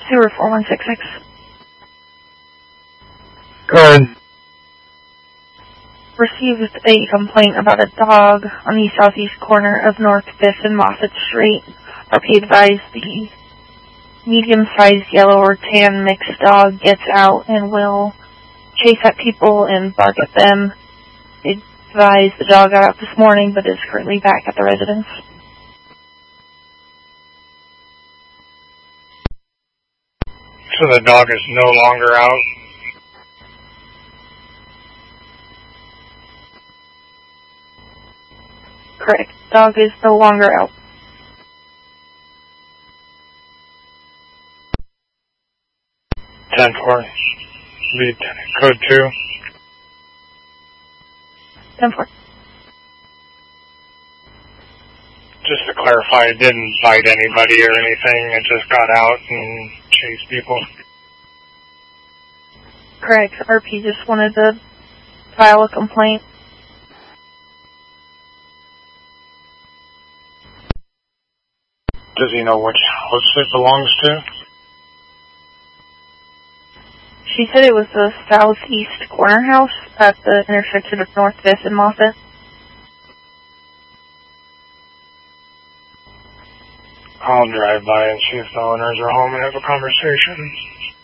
Sewer 4166. Good. Received a complaint about a dog on the southeast corner of North 5th and Moffett Street. RP advised the medium-sized yellow or tan mixed dog gets out and will chase at people and bark at them. They advised the dog got out this morning but is currently back at the residence. So the dog is no longer out? Correct. Dog is no longer out. Lead code 2. 10-4. Just to clarify, it didn't bite anybody or anything, it just got out and chased people. Correct. RP just wanted to file a complaint. Does he know which house it belongs to? She said it was the southeast corner house at the intersection of North 5th and Moffett. I'll drive by and see if the owners are home and have a conversation.